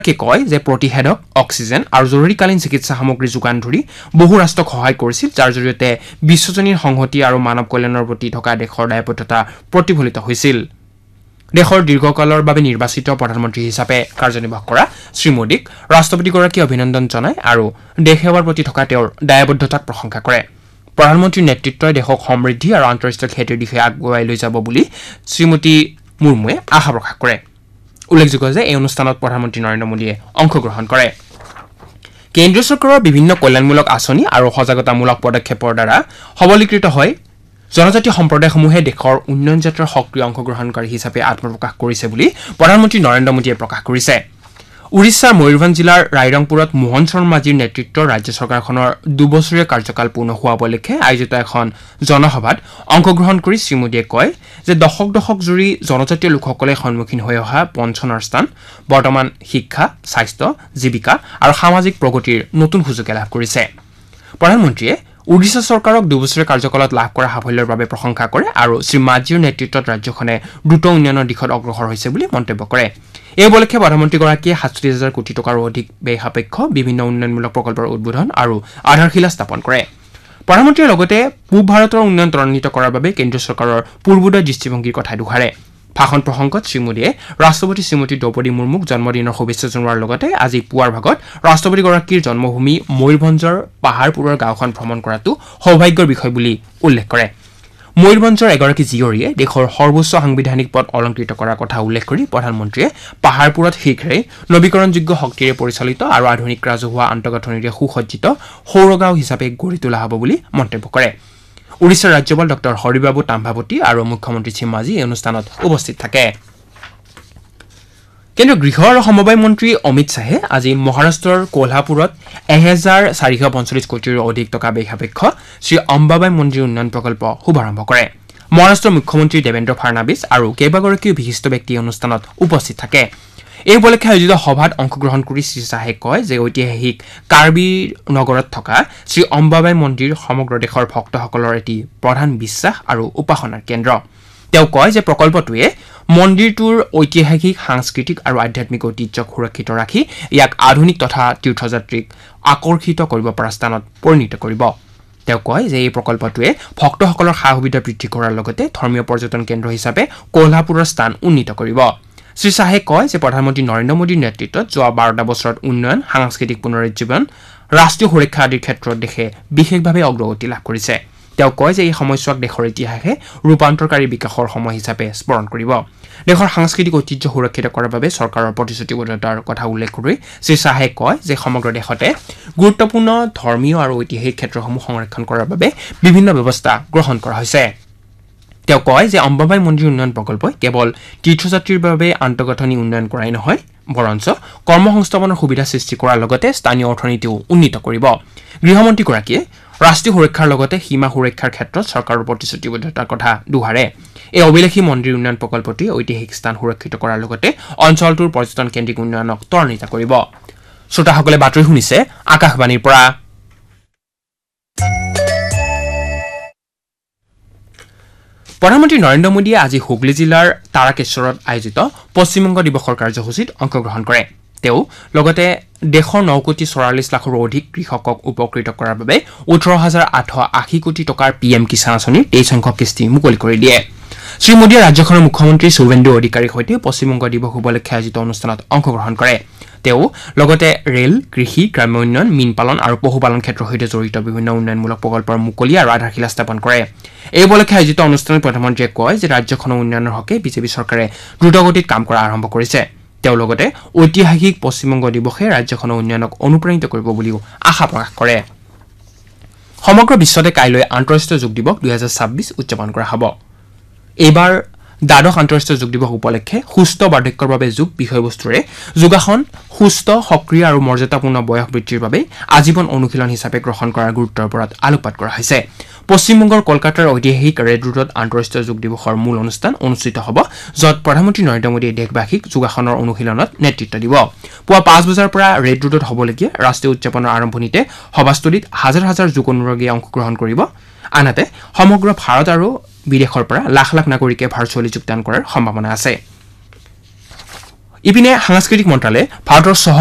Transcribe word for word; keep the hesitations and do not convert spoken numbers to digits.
কে কয় যে প্ৰতিষেধক অক্সিজেন আৰু জৰুৰীকালীন চিকিৎসা সামগ্ৰী যোগান ধৰি বহু ৰাষ্ট্ৰক সহায় কৰিছিল যাৰ জৰিয়তে বিশ্বজনীন সংহতি আৰু মানৱ কল্যাণৰ প্ৰতি থকা দেশৰ দায়বদ্ধতা প্ৰতিফলিত হৈছিল দেশৰ দীৰ্ঘকালৰ বাবে নিৰ্বাচিত প্ৰধানমন্ত্ৰী হিচাপে কাৰ্যনিৰ্বাহ কৰা শ্ৰী মোদীক ৰাষ্ট্ৰপতিগৰাকীয়ে অভিনন্দন জনায় আৰু দেশ সেৱাৰ প্ৰতি থকা তেওঁৰ দায়বদ্ধতাক প্ৰশংসা কৰে প্ৰধানমন্ত্ৰীৰ নেতৃত্বই দেশক সমৃদ্ধি আৰু আন্তঃৰাষ্ট্ৰীয় খ্যাতিৰ দিশে আগুৱাই লৈ যাব বুলি শ্ৰীমতী মুৰ্মুৱে আশা প্ৰকাশ কৰে উল্লেখযোগ্য যে এই অনুষ্ঠানত প্ৰধানমন্ত্ৰী নৰেন্দ্ৰ মোদীয়ে অংশগ্ৰহণ কৰে কেন্দ্ৰীয় চৰকাৰৰ বিভিন্ন কল্যাণমূলক আঁচনি আৰু সজাগতামূলক পদক্ষেপৰ দ্বাৰা সবলীকৃত হয় জনজাতীয় সম্প্ৰদায়সমূহে দেশৰ উন্নয়ন যাত্ৰাৰ সক্ৰিয় অংশগ্ৰহণকাৰী হিচাপে আত্মপ্ৰকাশ কৰিছে বুলি প্ৰধানমন্ত্ৰী নৰেন্দ্ৰ মোদীয়ে প্ৰকাশ কৰিছে উৰিষ্যাৰ ময়ূৰভঞ্জ জিলাৰ ৰাইৰংপুৰত মোহন শৰ্মাজীৰ নেতৃত্বৰ ৰাজ্য চৰকাৰখনৰ দুবছৰীয়া কাৰ্যকাল পূৰ্ণ হোৱা উপলক্ষে আয়োজিত এখন জনসভাত অংশগ্ৰহণ কৰি শ্ৰীমোদীয়ে কয় যে দশক দশক জুৰি জনজাতীয় লোকসকলে সন্মুখীন হৈ অহা পঞ্চনৰ স্থান বৰ্তমান শিক্ষা স্বাস্থ্য জীৱিকা আৰু সামাজিক প্ৰগতিৰ নতুন সুযোগে লাভ কৰিছে প্ৰধানমন্ত্ৰীয়ে উৰিষ্যা চৰকাৰক দুবছৰীয়া কাৰ্যকালত লাভ কৰা সাফল্যৰ বাবে প্ৰশংসা কৰে আৰু শ্ৰী মাঝিৰ নেতৃত্বত ৰাজ্যখনে দ্ৰুত উন্নয়নৰ দিশত অগ্ৰসৰ হৈছে বুলি মন্তব্য কৰে এই উপলক্ষে প্ৰধানমন্ত্ৰীগৰাকীয়ে সাতচল্লিছ হাজাৰ কোটি টকাৰো অধিক ব্যয় সাপেক্ষ বিভিন্ন উন্নয়নমূলক প্ৰকল্পৰ উদ্বোধন আৰু আধাৰশিলা স্থাপন কৰে প্ৰধানমন্ত্ৰীয়ে লগতে পূব ভাৰতৰ উন্নয়ন ত্বৰান্বিত কৰাৰ বাবে কেন্দ্ৰীয় চৰকাৰৰ পূৰ্বোদয় দৃষ্টিভংগীৰ কথা দোহাৰে ভাষণ প্ৰসংগত শ্ৰীমোদীয়ে ৰাষ্ট্ৰপতি শ্ৰীমতী দ্ৰৌপদী মুৰ্মুক জন্মদিনৰ শুভেচ্ছা জনোৱাৰ লগতে আজি পুৱাৰ ভাগত ৰাষ্ট্ৰপতিগৰাকীৰ জন্মভূমি ময়ূৰভঞ্জৰ পাহাৰপুৰৰ গাঁওখন ভ্ৰমণ কৰাটো সৌভাগ্যৰ বিষয় বুলি উল্লেখ কৰে ময়ূৰভঞ্জৰ এগৰাকী জীয়ৰীয়ে দেশৰ সৰ্বোচ্চ সাংবিধানিক পদ অলংকৃত কৰাৰ কথা উল্লেখ কৰি প্ৰধানমন্ত্ৰীয়ে পাহাৰপুৰত শীঘ্ৰেই নৱীকৰণযোগ্য শক্তিৰে পৰিচালিত আৰু আধুনিক ৰাজহুৱা আন্তঃগাঁথনিৰে সুসজ্জিত সৌৰগাঁও হিচাপে গঢ়ি তোলা হ'ব বুলি মন্তব্য কৰে উৰিষ্যাৰ ৰাজ্যপাল ডক্টৰ হৰিবাবু তাম্ভাৱতী আৰু মুখ্যমন্ত্ৰী চিমাজী এই অনুষ্ঠানত উপস্থিত থাকে কেন্দ্ৰীয় গৃহ আৰু সমবায় মন্ত্ৰী অমিত শ্বাহে আজি মহাৰাষ্ট্ৰৰ কোলহাপুৰত এহেজাৰ চাৰিশ পঞ্চল্লিছ কোটিৰ অধিক টকা ব্যয় সাপেক্ষ শ্ৰী অম্বাবাই মন্দিৰ উন্নয়ন প্ৰকল্প শুভাৰম্ভ কৰে মহাৰাষ্ট্ৰৰ মুখ্যমন্ত্ৰী দেৱেন্দ্ৰ ফাডনাবিছ আৰু কেইবাগৰাকীও বিশিষ্ট ব্যক্তি অনুষ্ঠানত উপস্থিত থাকে এই উপলক্ষে আয়োজিত সভাত অংশগ্ৰহণ কৰি শ্ৰী শ্বাহে কয় যে ঐতিহাসিক কাৰ্বি নগৰত থকা শ্ৰী অম্বাবাই মন্দিৰ সমগ্ৰ দেশৰ ভক্তসকলৰ এটি প্ৰধান বিশ্বাস আৰু উপাসনাৰ কেন্দ্ৰ তেওঁ কয় যে প্ৰকল্পটোৱে মন্দিৰটোৰ ঐতিহাসিক সাংস্কৃতিক আৰু আধ্যাত্মিক ঐতিহ্যক সুৰক্ষিত ৰাখি ইয়াক আধুনিক তথা তীৰ্থযাত্ৰীক আকৰ্ষিত কৰিব পৰা স্থানত পৰিণত কৰিব তেওঁ কয় যে এই প্ৰকল্পটোৱে ভক্তসকলৰ সা সুবিধা বৃদ্ধি কৰাৰ লগতে ধৰ্মীয় পৰ্যটন কেন্দ্ৰ হিচাপে কোলহাপুৰৰ স্থান উন্নীত কৰিব শ্ৰী শ্বাহে কয় যে প্ৰধানমন্ত্ৰী নৰেন্দ্ৰ মোদীৰ নেতৃত্বত যোৱা বাৰটা বছৰত উন্নয়ন সাংস্কৃতিক পুনৰুজ্জীৱন ৰাষ্ট্ৰীয় সুৰক্ষা আদিৰ ক্ষেত্ৰত দেশে বিশেষভাৱে অগ্ৰগতি লাভ কৰিছে তেওঁ কয় যে এই সময়ছোৱাক দেশৰ ইতিহাসে ৰূপান্তৰকাৰী বিকাশৰ সময় হিচাপে স্মৰণ কৰিব দেশৰ সাংস্কৃতিক ঐতিহ্য সুৰক্ষিত কৰাৰ বাবে চৰকাৰৰ প্ৰতিশ্ৰুতিবদ্ধতাৰ কথা উল্লেখ কৰি শ্ৰী শ্বাহে কয় যে সমগ্ৰ দেশতে গুৰুত্বপূৰ্ণ ধৰ্মীয় আৰু ঐতিহাসিক ক্ষেত্ৰসমূহ সংৰক্ষণ কৰাৰ বাবে বিভিন্ন ব্যৱস্থা গ্ৰহণ কৰা হৈছে তেওঁ কয় যে অম্বাবাই মন্দিৰ উন্নয়ন প্ৰকল্পই কেৱল তীৰ্থযাত্ৰীৰ বাবে আন্তঃগাঁথনি উন্নয়ন কৰাই নহয় বৰঞ্চ কৰ্মসংস্থাপনৰ সুবিধা সৃষ্টি কৰাৰ লগতে স্থানীয় অৰ্থনীতিও উন্নীত কৰিব গৃহমন্ত্ৰীগৰাকীয়ে ৰাষ্ট্ৰীয় সুৰক্ষাৰ লগতে সীমা সুৰক্ষাৰ ক্ষেত্ৰত চৰকাৰৰ প্ৰতিশ্ৰুতিবদ্ধতাৰ কথা দোহাৰে এই অভিলেখী মন্দিৰ উন্নয়ন প্ৰকল্পটোৱে ঐতিহাসিক স্থান সুৰক্ষিত কৰাৰ লগতে অঞ্চলটোৰ পৰ্যটন কেন্দ্ৰিক উন্নয়নক ত্বৰান্বিত কৰিব শ্ৰোতাসকলে বাতৰি শুনিছে আকাশবাণীৰ পৰা প্ৰধানমন্ত্ৰী নৰেন্দ্ৰ মোদীয়ে আজি হুগলী জিলাৰ তাৰাকেশ্বৰত আয়োজিত পশ্চিমবংগ দিৱসৰ কাৰ্যসূচীত অংশগ্ৰহণ কৰে তেওঁ লগতে দেশৰ ন কোটি চৌৰাল্লিছ লাখৰো অধিক কৃষকক উপকৃত কৰাৰ বাবে ওঠৰ হাজাৰ আঠশ আশী কোটি টকাৰ পি এম কিষাণ আঁচনিৰ তেইছ সংখ্যক কিস্তি মুকলি কৰি দিয়ে শ্ৰীমোদীয়ে ৰাজ্যখনৰ মুখ্যমন্ত্ৰী শুভেন্দু অধিকাৰীৰ সৈতে পশ্চিমবংগ দিৱস উপলক্ষে আয়োজিত অনুষ্ঠানত অংশগ্ৰহণ কৰে তেওঁ লগতে ৰেল কৃষি গ্ৰাম্য উন্নয়ন মীন পালন আৰু পশুপালন ক্ষেত্ৰৰ সৈতে জড়িত বিভিন্ন উন্নয়নমূলক প্ৰকল্পৰ মুকলি আৰু আধাৰশিলা স্থাপন কৰে এই উপলক্ষে আয়োজিত অনুষ্ঠানত প্ৰধানমন্ত্ৰীয়ে কয় যে ৰাজ্যখনৰ উন্নয়নৰ হকে বিজেপি চৰকাৰে দ্ৰুতগতিত কাম কৰা আৰম্ভ কৰিছে তেওঁ লগতে ঐতিহাসিক পশ্চিমবংগ দিৱসে ৰাজ্যখনৰ উন্নয়নক অনুপ্ৰাণিত কৰিব বুলিও আশা প্ৰকাশ কৰে সমগ্ৰ বিশ্বতে কাইলৈ আন্তঃৰাষ্ট্ৰীয় যোগ দিৱস দুহেজাৰ ছাব্বিছ উদযাপন কৰা হ'ব এইবাৰ দ্বাদশ আন্তঃৰাষ্ট্ৰীয় যোগ দিৱস উপলক্ষে সুস্থ বাৰ্ধক্যৰ বাবে যোগ বিষয়বস্তুৰে যোগাসন সুস্থ সক্ৰিয় আৰু মৰ্যাদাপূৰ্ণ বয়স বৃদ্ধিৰ বাবে আজীৱন অনুশীলন হিচাপে গ্ৰহণ কৰাৰ গুৰুত্বৰ ওপৰত আলোকপাত কৰা হৈছে পশ্চিমবংগৰ কলকাতাৰ ঐতিহাসিক ৰেড ৰোডত আন্তঃৰাষ্ট্ৰীয় যোগ দিৱসৰ মূল অনুষ্ঠান অনুষ্ঠিত হ'ব য'ত প্ৰধানমন্ত্ৰী নৰেন্দ্ৰ মোদীয়ে দেশবাসীক যোগাসনৰ অনুশীলনত নেতৃত্ব দিব পুৱা পাঁচ বজাৰ পৰা ৰেড ৰোডত হ'বলগীয়া ৰাষ্ট্ৰীয় উদযাপনৰ আৰম্ভণিতে সভাস্থলীত হাজাৰ হাজাৰ যোগ অনুৰাগীয়ে অংশগ্ৰহণ কৰিব আনহাতে সমগ্ৰ ভাৰত আৰু বিদেশৰ পৰা লাখ লাখ নাগৰিকে ভাৰ্চুৱেলি যোগদান কৰাৰ সম্ভাৱনা আছে ইপিনে সাংস্কৃতিক মন্ত্ৰালয়ে ভাৰতৰ সহ